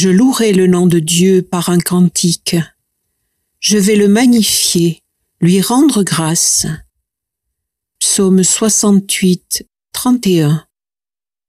Je louerai le nom de Dieu par un cantique. Je vais le magnifier, lui rendre grâce. Psaume 68, 31.